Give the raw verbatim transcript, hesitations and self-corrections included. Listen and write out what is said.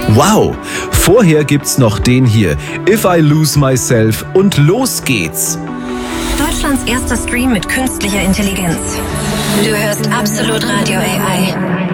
Wow, vorher gibt's noch den hier, If I Lose Myself, und los geht's. Deutschlands erster Stream mit künstlicher Intelligenz. Du hörst Absolut Radio A I.